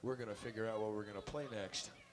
we're going to figure out what we're going to play next.